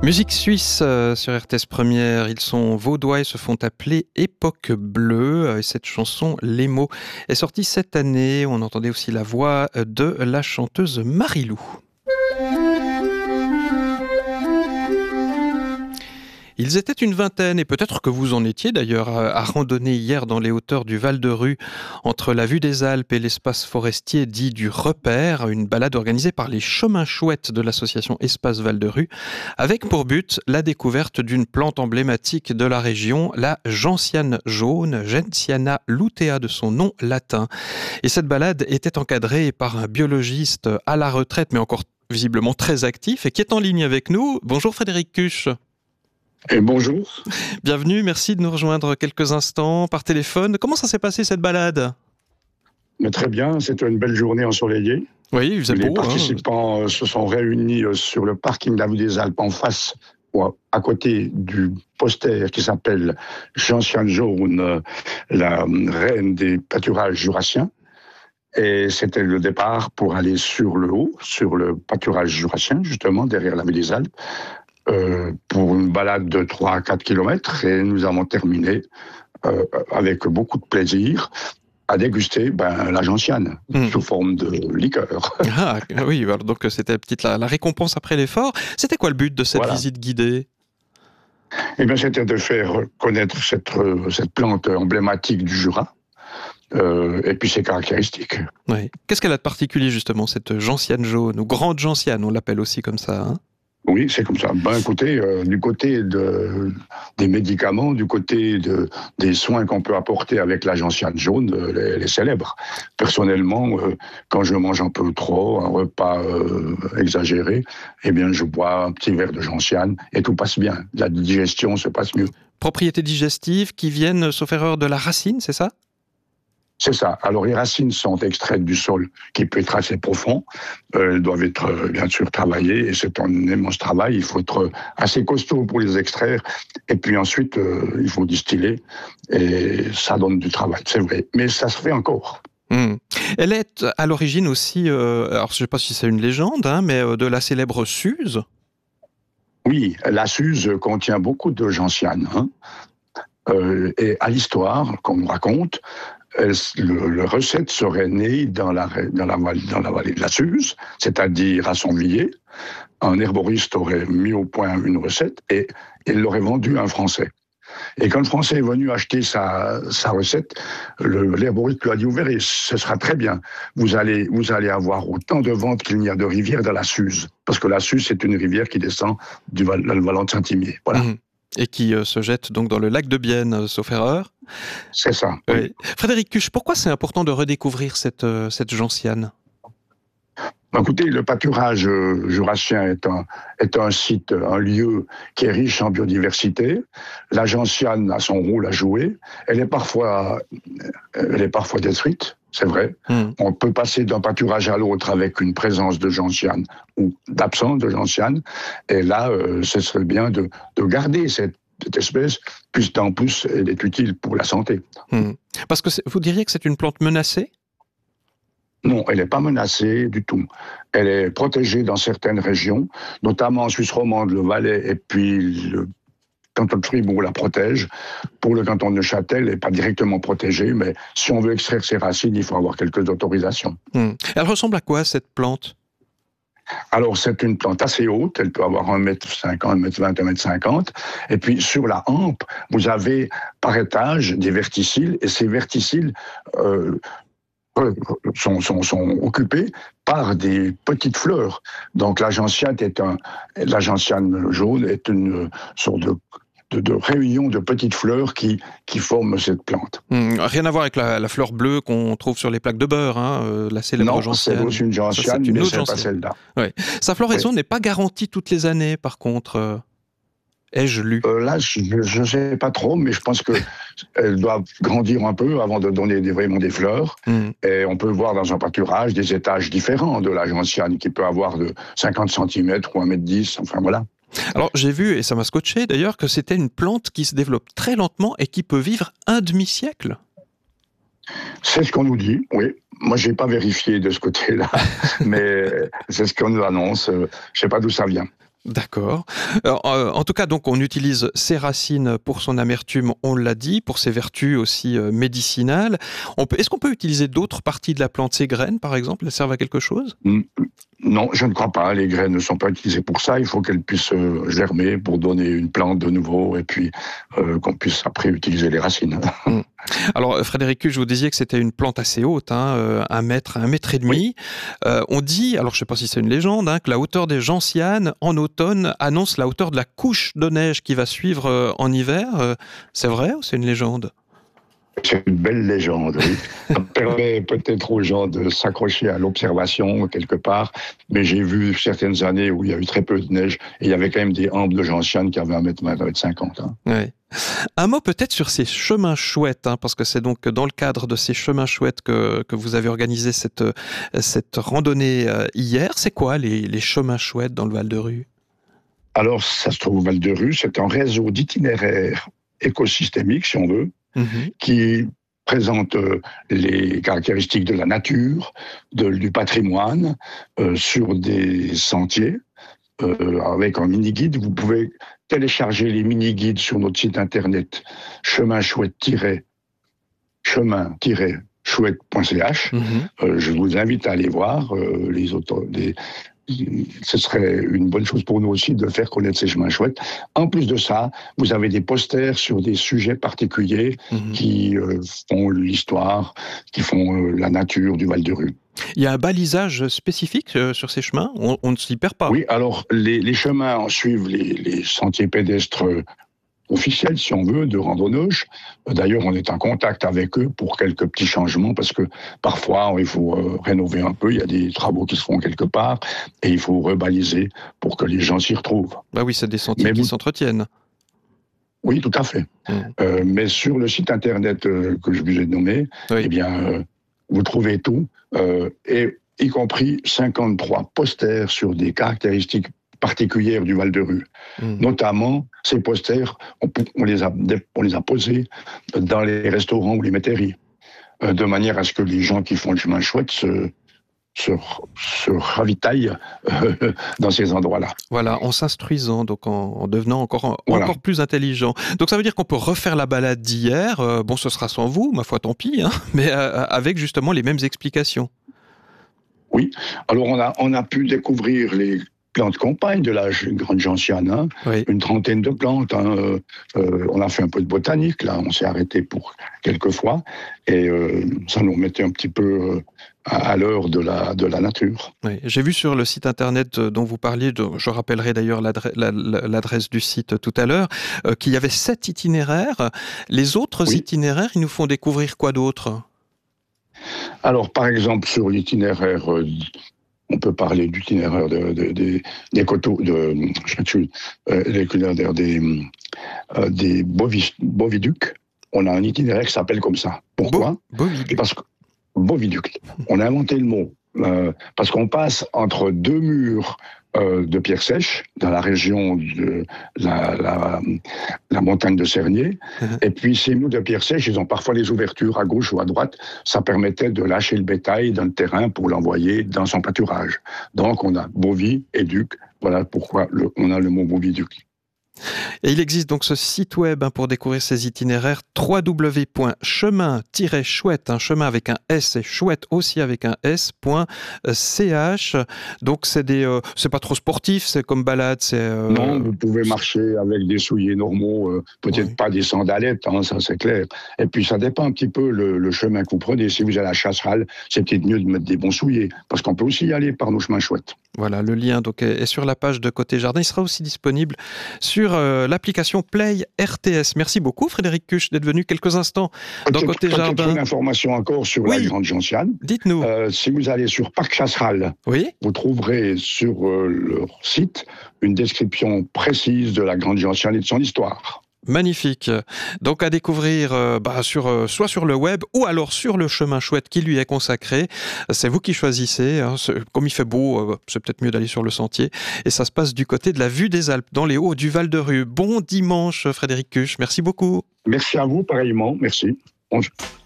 Musique suisse sur RTS Première, ils sont vaudois et se font appeler Époque Bleue. Et cette chanson, Les mots, est sortie cette année. On entendait aussi la voix de la chanteuse Marilou. Ils étaient une vingtaine, et peut-être que vous en étiez d'ailleurs, à randonner hier dans les hauteurs du Val-de-Rue, entre la vue des Alpes et l'espace forestier dit du Repère, une balade organisée par les chemins chouettes de l'association Espace Val-de-Rue, avec pour but la découverte d'une plante emblématique de la région, la gentiane jaune, Gentiana lutea de son nom latin. Et cette balade était encadrée par un biologiste à la retraite, mais encore visiblement très actif, et qui est en ligne avec nous. Bonjour Frédéric Cuche. Et bonjour. Bienvenue, merci de nous rejoindre quelques instants par téléphone. Comment ça s'est passé cette balade ? Mais très bien, c'était une belle journée ensoleillée. Oui, il faisait beau. Les participants se sont réunis sur le parking d'avenue des Alpes en face, à côté du poster qui s'appelle Gentiane jaune, la reine des pâturages jurassiens. Et c'était le départ pour aller sur le haut, sur le pâturage jurassien, justement, derrière l'avenue des Alpes. Pour une balade de 3 à 4 kilomètres, et nous avons terminé avec beaucoup de plaisir à déguster la gentiane sous forme de liqueur. Ah oui, donc c'était peut-être la récompense après l'effort. C'était quoi le but de cette visite guidée ? Eh bien, c'était de faire connaître cette plante emblématique du Jura. Et puis ses caractéristiques. Oui. Qu'est-ce qu'elle a de particulier justement, cette gentiane jaune, ou grande gentiane, on l'appelle aussi comme ça, hein ? Oui, c'est comme ça. Écoutez, du côté des médicaments, du côté des soins qu'on peut apporter avec la gentiane jaune, elle est célèbre. Personnellement, quand je mange un peu trop, un repas exagéré, eh bien, je bois un petit verre de gentiane et tout passe bien. La digestion se passe mieux. Propriétés digestives qui viennent, sauf erreur, de la racine, c'est ça ? C'est ça. Alors, les racines sont extraites du sol, qui peut être assez profond. Elles doivent être, bien sûr, travaillées, et c'est un immense travail. Il faut être assez costaud pour les extraire. Et puis ensuite, il faut distiller, et ça donne du travail, c'est vrai. Mais ça se fait encore. Elle est à l'origine aussi, alors je ne sais pas si c'est une légende, mais de la célèbre Suze. Oui, la Suze contient beaucoup de gentiane. Et à l'histoire qu'on nous raconte, la recette serait née dans la vallée de la Suze, c'est-à-dire à Sonvilliers. Un herboriste aurait mis au point une recette et il l'aurait vendue à un Français. Et quand le Français est venu acheter sa recette, l'herboriste lui a dit « Vous verrez, ce sera très bien. Vous allez avoir autant de ventes qu'il n'y a de rivières dans la Suze. » Parce que la Suze, c'est une rivière qui descend du vallon de Saint-Imier. Voilà. Et qui se jette donc dans le lac de Bienne, sauf erreur. C'est ça. Oui. Frédéric Cuche, pourquoi c'est important de redécouvrir cette gentiane ? Écoutez, le pâturage jurassien est un site, un lieu qui est riche en biodiversité. La gentiane a son rôle à jouer. Elle est parfois détruite, c'est vrai. On peut passer d'un pâturage à l'autre avec une présence de gentiane ou d'absence de gentiane. Et là, ce serait bien de garder cette espèce, puisqu'en plus, elle est utile pour la santé. Parce que vous diriez que c'est une plante menacée ? Non, elle n'est pas menacée du tout. Elle est protégée dans certaines régions, notamment en Suisse romande, le Valais, et puis le canton de Fribourg la protège. Pour le canton de Neuchâtel, elle n'est pas directement protégée, mais si on veut extraire ses racines, il faut avoir quelques autorisations. Elle ressemble à quoi, cette plante ? Alors, c'est une plante assez haute, elle peut avoir 1,50 m, 1,20 m, 1,50 m. Et puis, sur la hampe, vous avez par étage des verticilles, et ces verticilles sont occupés par des petites fleurs. Donc la gentiane jaune est une sorte de réunion de petites fleurs qui forment cette plante. Rien à voir avec la fleur bleue qu'on trouve sur les plaques de beurre, la célèbre gentiane. Non, c'est une gentiane, mais c'est pas celle-là. Ouais. Sa floraison n'est pas garantie toutes les années, par contre. Ai-je lu ? Là, je ne sais pas trop, mais je pense qu'elle doit grandir un peu avant de donner vraiment des fleurs. Et on peut voir dans un pâturage des étages différents de la gentiane, qui peut avoir de 50 cm ou 1,10 m, enfin voilà. Alors j'ai vu, et ça m'a scotché d'ailleurs, que c'était une plante qui se développe très lentement et qui peut vivre un demi-siècle. C'est ce qu'on nous dit, oui. Moi, je n'ai pas vérifié de ce côté-là, mais c'est ce qu'on nous annonce. Je ne sais pas d'où ça vient. D'accord. En tout cas, donc, on utilise ses racines pour son amertume, on l'a dit, pour ses vertus aussi médicinales. Est-ce qu'on peut utiliser d'autres parties de la plante, ses graines, par exemple? Elles servent à quelque chose? Non, je ne crois pas. Les graines ne sont pas utilisées pour ça. Il faut qu'elles puissent germer pour donner une plante de nouveau et puis qu'on puisse après utiliser les racines. Mm. Alors, Frédéric Cuche, vous disiez que c'était une plante assez haute, hein, 1 mètre et demi. Oui. On dit, alors je ne sais pas si c'est une légende, hein, que la hauteur des gentianes en automne annonce la hauteur de la couche de neige qui va suivre en hiver. C'est vrai ou c'est une légende? C'est une belle légende, oui. Ça permet peut-être aux gens de s'accrocher à l'observation quelque part, mais j'ai vu certaines années où il y a eu très peu de neige et il y avait quand même des hampes de gentianes qui avaient 1,20 m, 1,50 m. Hein. Oui. Un mot peut-être sur ces chemins chouettes, hein, parce que c'est donc dans le cadre de ces chemins chouettes que vous avez organisé cette randonnée hier. C'est quoi les chemins chouettes dans le Val-de-Rue? Alors, ça se trouve au Val-de-Rue, c'est un réseau d'itinéraires écosystémiques, si on veut, qui présente les caractéristiques de la nature, du patrimoine, sur des sentiers, avec un mini-guide. Vous pouvez télécharger les mini-guides sur notre site internet chemin-chouette.ch. Je vous invite à aller voir les auteurs. Ce serait une bonne chose pour nous aussi de faire connaître ces chemins chouettes. En plus de ça, vous avez des posters sur des sujets particuliers qui font l'histoire, qui font la nature du Val-de-Rue. Il y a un balisage spécifique sur ces chemins? On ne s'y perd pas? Oui, alors les chemins suivent les sentiers pédestres officiels, si on veut, de randonneurs. D'ailleurs, on est en contact avec eux pour quelques petits changements parce que parfois, il faut rénover un peu. Il y a des travaux qui se font quelque part et il faut rebaliser pour que les gens s'y retrouvent. Bah oui, c'est des sentiers qui s'entretiennent. Oui, tout à fait. Mais sur le site internet que je vous ai nommé, eh bien, vous trouvez tout, et y compris 53 posters sur des caractéristiques particulières du Val-de-Rue. Notamment, ces posters, on les a posés dans les restaurants ou les métairies, de manière à ce que les gens qui font le chemin chouette se ravitaillent dans ces endroits-là. Voilà, en s'instruisant, donc en devenant encore plus intelligent. Donc ça veut dire qu'on peut refaire la balade d'hier, bon ce sera sans vous, ma foi tant pis, hein, mais avec justement les mêmes explications. Oui, alors on a pu découvrir les plantes compagnes de la grande gentiane, hein, une trentaine de plantes. Hein, on a fait un peu de botanique, là, on s'est arrêté pour quelques fois, et ça nous mettait un petit peu à l'heure de la nature. Oui, j'ai vu sur le site internet dont vous parliez, je rappellerai d'ailleurs l'adresse du site tout à l'heure, qu'il y avait 7 itinéraires. Les autres itinéraires, ils nous font découvrir quoi d'autre? Alors, par exemple, sur l'itinéraire... on peut parler d'itinéraire des coteaux, l'itinéraire des Boviducs. On a un itinéraire qui s'appelle comme ça. Pourquoi? Parce que Boviduc. On a inventé le mot. Parce qu'on passe entre 2 murs de pierre sèche dans la région de la montagne de Cernier. Et puis ces murs de pierre sèche, ils ont parfois les ouvertures à gauche ou à droite. Ça permettait de lâcher le bétail dans le terrain pour l'envoyer dans son pâturage. Donc on a Bovi et Duc. Voilà pourquoi on a le mot Boviduc. Et il existe donc ce site web pour découvrir ces itinéraires, www.chemin-chouette, un chemin avec un S et chouette aussi avec un S.ch. Donc c'est pas trop sportif, c'est comme balade. Non, vous pouvez marcher avec des souliers normaux, peut-être pas des sandalettes, hein, ça c'est clair. Et puis ça dépend un petit peu le chemin que vous prenez. Si vous allez à Chasseral, c'est peut-être mieux de mettre des bons souliers, parce qu'on peut aussi y aller par nos chemins chouettes. Voilà, le lien donc est sur la page de Côté Jardin. Il sera aussi disponible sur l'application Play RTS. Merci beaucoup Frédéric Cuche d'être venu quelques instants dans Côté Jardin. Une information encore sur la grande gentiane. Dites-nous. Si vous allez sur Parc Chasseral, vous trouverez sur leur site une description précise de la grande gentiane et de son histoire. Magnifique. Donc à découvrir soit sur le web ou alors sur le chemin chouette qui lui est consacré. C'est vous qui choisissez. Hein. Comme il fait beau, c'est peut-être mieux d'aller sur le sentier. Et ça se passe du côté de la vue des Alpes, dans les hauts du Val-de-Rue. Bon dimanche, Frédéric Cuche. Merci beaucoup. Merci à vous, pareillement. Merci. Bonjour.